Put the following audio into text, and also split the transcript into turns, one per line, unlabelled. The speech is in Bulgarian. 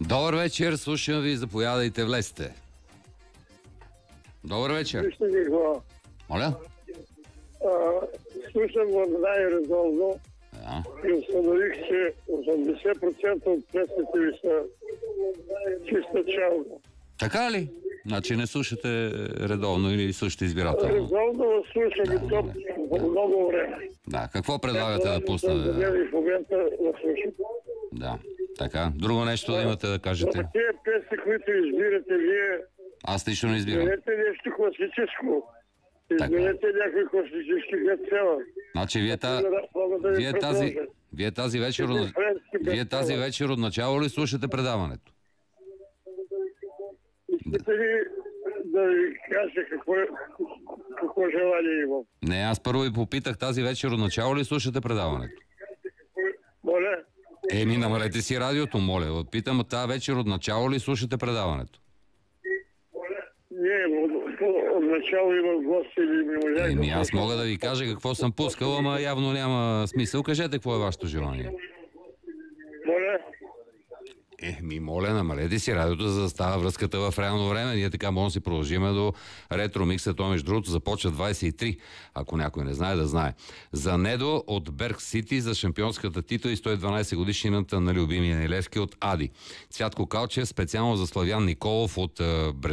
Добър вечер, слушам ви, заповядайте, влезте. Добър вечер.
Вижте какво.
Моля?
Слушам го най-резонно и установих, че 80% от песните ви са чиста чалга.
Така ли? Значи не слушате редовно или слушате избирателно?
Резонно слушам и то по много време.
Да, какво предлагате да пусна?
И в момента да слушам.
Да, така. Друго нещо да имате да кажете?
За тези песни, които избирате вие,
Аз лично не избирам.
изберете нещо класическо. Изберете някой класически гъцела.
Значи вие тази вечер от начало ли слушате предаването?
Искате ли да ви кажа какво желание имам?
Не, аз първо ви попитах тази вечер от начало ли слушате предаването?
Моля?
Намалете си радиото, моля. Питам, тази вечер от начало ли слушате предаването?
Не, от начало имам гости или ми можах.
Аз мога да ви кажа какво съм пускал, ама явно няма смисъл. Кажете какво е вашето желание.
Моля?
Моля, намалете си радиото, за да става връзката в реално време. Ние така можем да си продължим до ретро микса. То, между другото, започва 23. Ако някой не знае, да знае. За Недо от Берг Сити за шампионската титла и 112 годишнината на любимия ни Левски от Ади. Цвятко Калчев специално за Славян Николов от